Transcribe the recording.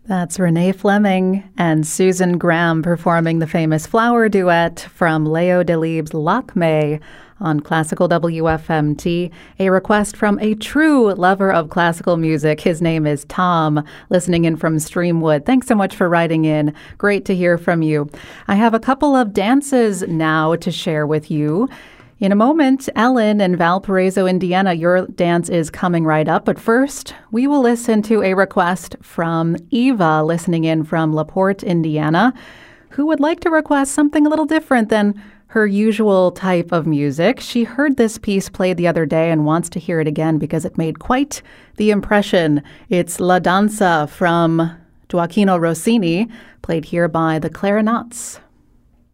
That's Renee Fleming and Susan Graham performing the famous flower duet from Leo Delibes' Lakme on Classical WFMT, a request from a true lover of classical music. His name is Tom, listening in from Streamwood. Thanks so much for writing in. Great to hear from you. I have a couple of dances now to share with you. In a moment, Ellen in Valparaiso, Indiana, your dance is coming right up. But first, we will listen to a request from Eva, listening in from LaPorte, Indiana, who would like to request something a little different than her usual type of music. She heard this piece played the other day and wants to hear it again because it made quite the impression. It's La Danza from Gioachino Rossini, played here by the Clarinets.